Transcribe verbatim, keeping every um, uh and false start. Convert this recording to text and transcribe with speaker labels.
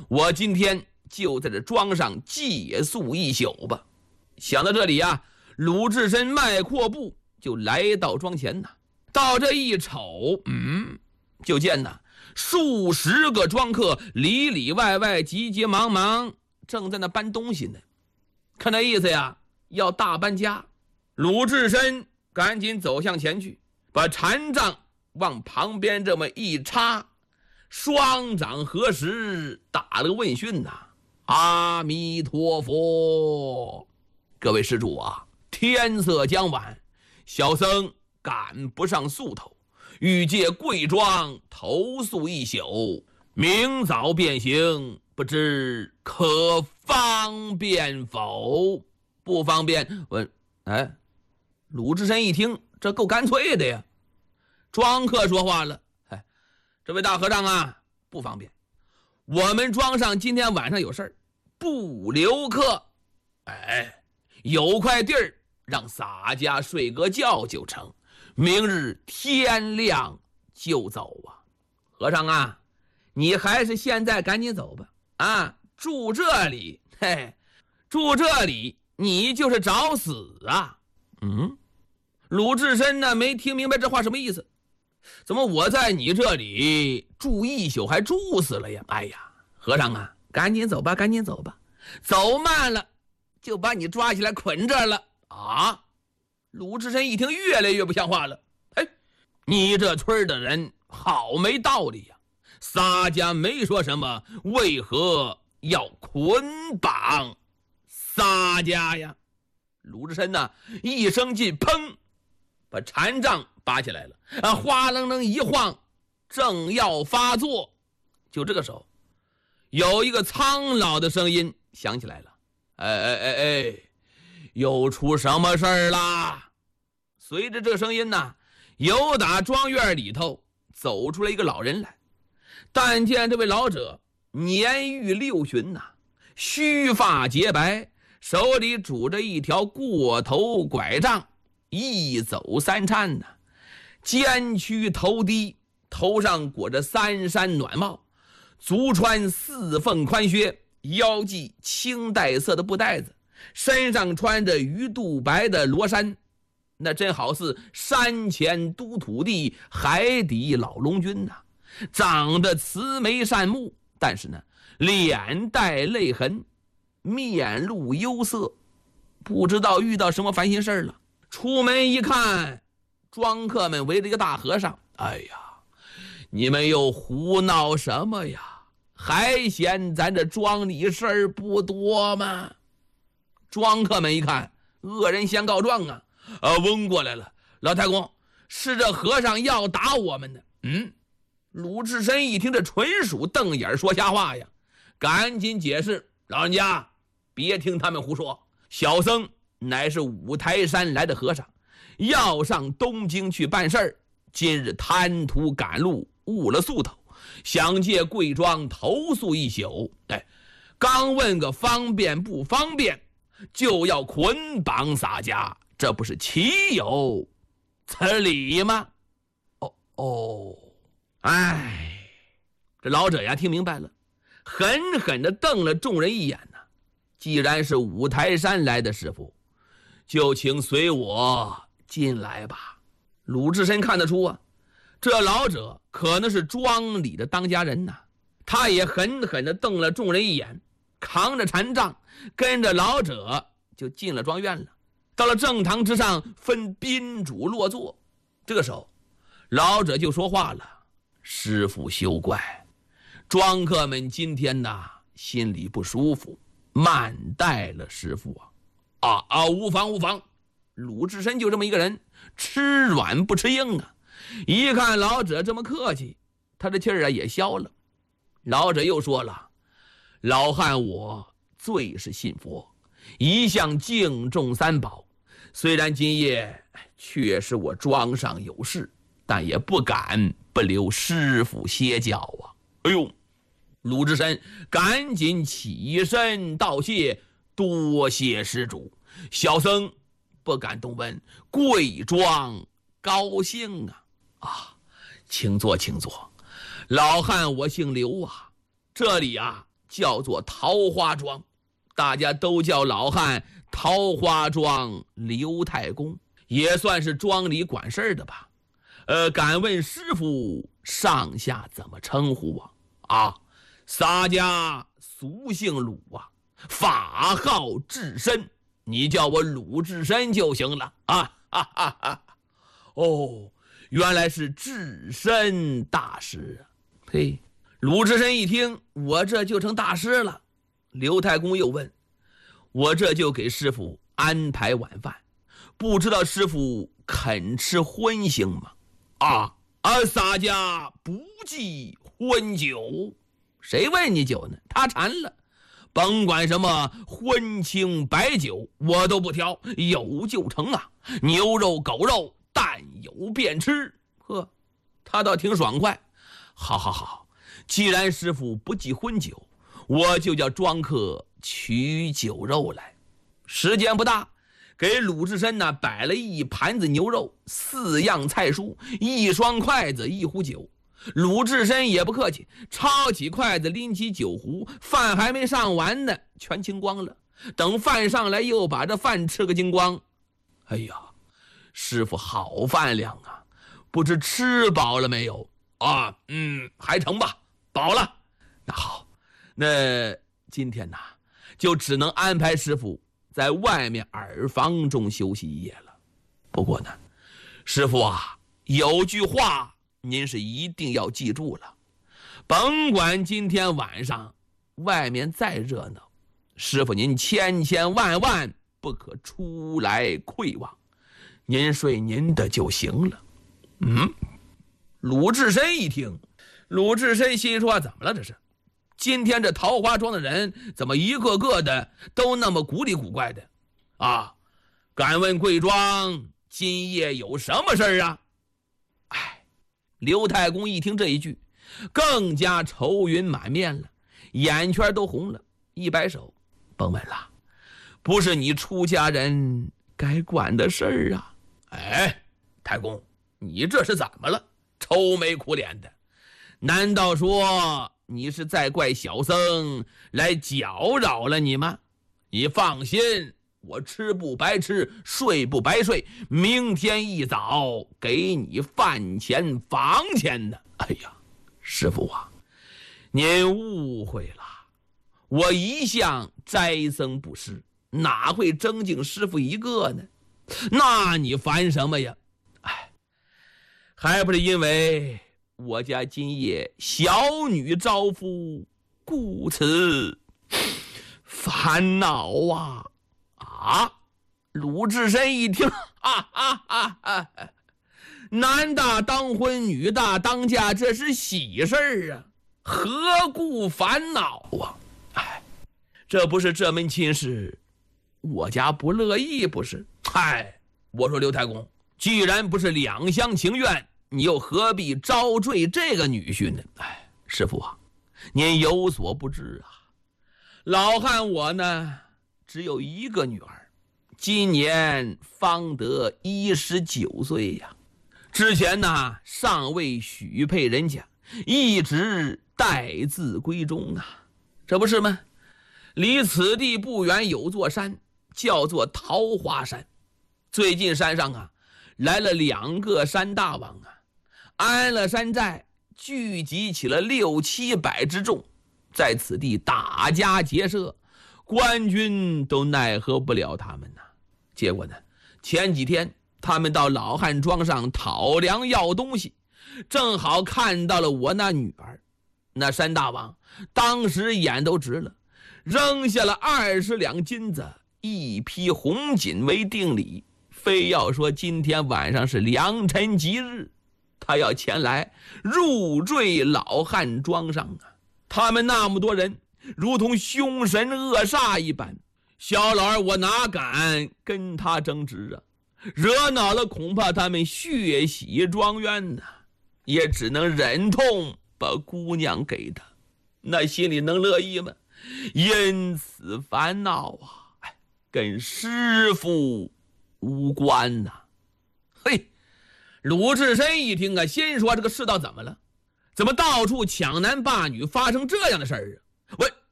Speaker 1: 我今天就在这庄上借宿一宿吧。想到这里啊，鲁智深迈阔步就来到庄前呐。到这一瞅，嗯，就见呐数十个庄客里里外外急急忙忙正在那搬东西呢，看那意思呀，要大搬家。鲁智深赶紧走向前去，把禅杖往旁边这么一插，双掌合十，打了个问讯呐、啊：“阿弥陀佛！各位施主啊，天色将晚，小僧赶不上宿头，欲借贵庄投宿一宿，明早便行，不知可方便否？”不方便。问，哎，鲁智深一听，这够干脆的呀。庄客说话了：“哎，这位大和尚啊，不方便，我们庄上今天晚上有事儿，不留客。哎，有块地儿让洒家睡个觉就成，明日天亮就走啊。和尚啊，你还是现在赶紧走吧。啊，住这里，嘿，住这里你就是找死啊。”嗯，鲁智深呢没听明白这话什么意思。怎么我在你这里住一宿还住死了呀？哎呀，和尚啊，赶紧走吧，赶紧走吧，走慢了就把你抓起来捆这儿了啊！鲁智深一听，越来越不像话了。哎，你这村的人好没道理呀！洒家没说什么，为何要捆绑洒家呀？鲁智深呢一生气，砰，把禅杖拔起来了啊，哗楞楞一晃，正要发作。就这个时候，有一个苍老的声音响起来了：“哎哎哎哎，又出什么事儿啦？”随着这个声音呢，由打庄院里头走出来一个老人来。但见这位老者年逾六旬呐、啊，须发洁白，手里拄着一条过头拐杖，一走三颤呐、啊，肩屈头低，头上裹着三山暖帽，足穿四缝宽靴，腰系青黛色的布带子，身上穿着鱼肚白的罗衫，那真好似山前都土地，海底老龙君呐、啊。长得慈眉善目，但是呢脸带泪痕，面露忧色，不知道遇到什么烦心事了。出门一看，庄客们围着一个大和尚。哎呀，你们又胡闹什么呀？还嫌咱这庄里事儿不多吗？庄客们一看，恶人先告状啊！啊，翁过来了，老太公，是这和尚要打我们的。嗯，鲁智深一听，这纯属瞪眼说瞎话呀，赶紧解释：“老人家，别听他们胡说，小僧乃是五台山来的和尚，要上东京去办事儿，今日贪图赶路，误了宿头，想借贵庄投宿一宿。哎，刚问个方便不方便，就要捆绑洒家，这不是岂有此理吗？”哦哦，哎，这老者呀听明白了，狠狠地瞪了众人一眼呐、啊。既然是五台山来的师傅，就请随我进来吧。鲁智深看得出啊，这老者可能是庄里的当家人呐、啊。他也狠狠地瞪了众人一眼，扛着禅杖，跟着老者就进了庄院了。到了正堂之上，分宾主落座。这个时候，老者就说话了：“师父休怪，庄客们今天呐心里不舒服，慢待了师父啊。啊啊，无妨无妨。”鲁智深就这么一个人，吃软不吃硬啊。一看老者这么客气，他这气儿啊也消了。老者又说了：“老汉我最是信佛，一向敬重三宝，虽然今夜确实我庄上有事，但也不敢不留师傅歇脚啊。”哎呦，鲁智深赶紧起身道谢：“多谢施主，小僧不敢动问，贵庄高兴啊！”啊，请坐请坐，老汉我姓刘啊，这里啊叫做桃花庄，大家都叫老汉桃花庄刘太公，也算是庄里管事儿的吧。呃，敢问师傅上下怎么称呼啊？啊，洒家俗姓鲁啊，法号智深，你叫我鲁智深就行了啊！哈哈哈！哦，原来是智深大师啊！嘿，鲁智深一听，我这就成大师了。刘太公又问，我这就给师傅安排晚饭，不知道师傅肯吃荤腥吗？啊啊！洒家不忌荤酒，谁问你酒呢？他馋了，甭管什么荤清白酒，我都不挑，有就成啊！牛肉、狗肉，但有便吃。呵，他倒挺爽快。好好好，既然师傅不忌荤酒，我就叫庄客取酒肉来。时间不大，给鲁智深呢摆了一盘子牛肉，四样菜蔬，一双筷子，一壶酒。鲁智深也不客气，抄起筷子，拎起酒壶，饭还没上完呢，全清光了。等饭上来，又把这饭吃个精光。哎呀，师傅好饭量啊，不知吃饱了没有啊？嗯，还成吧，饱了。那好，那今天呐，就只能安排师傅在外面耳房中休息一夜了。不过呢，师傅啊，有句话您是一定要记住了，甭管今天晚上外面再热闹，师傅您千千万万不可出来窥望，您睡您的就行了。嗯，鲁智深一听，鲁智深心说，怎么了这是？今天这桃花庄的人怎么一个个的都那么古里古怪的啊？敢问贵庄今夜有什么事儿啊？哎，刘太公一听这一句，更加愁云满面了，眼圈都红了，一摆手，甭问了，不是你出家人该管的事儿啊。哎，太公，你这是怎么了？愁眉苦脸的，难道说你是在怪小僧来搅扰了你吗？你放心，我吃不白吃，睡不白睡，明天一早给你饭钱房钱呢。哎呀，师父啊，您误会了，我一向斋僧不施，哪会争敬师父一个呢？那你烦什么呀？哎，还不是因为我家今夜小女招夫，故此烦恼啊！啊！鲁智深一听，啊啊啊啊！男大当婚，女大当嫁，这是喜事儿啊，何故烦恼啊？哎，这不是这门亲事，我家不乐意不是？嗨，我说刘太公，既然不是两厢情愿，你又何必招赘这个女婿呢？哎，师父啊，您有所不知啊，老汉我呢只有一个女儿，今年方得一十九岁呀。之前呢尚未许配人家，一直待字闺中啊。这不是吗？离此地不远有座山，叫做桃花山。最近山上啊来了两个山大王啊，安了山寨，聚集起了六七百之众，在此地打家劫舍，官军都奈何不了他们呐。结果呢，前几天他们到老汉庄上讨粮要东西，正好看到了我那女儿。那山大王当时眼都直了，扔下了二十两金子，一批红锦为定礼，非要说今天晚上是良辰吉日，他要前来入赘老汉庄上啊。他们那么多人如同凶神恶煞一般，小老儿我哪敢跟他争执啊？惹恼了恐怕他们血洗庄园呢，也只能忍痛把姑娘给他，那心里能乐意吗？因此烦恼啊，哎，跟师父无关呐、啊。嘿，鲁智深一听啊，心说这个世道怎么了？怎么到处抢男霸女，发生这样的事儿啊？喂，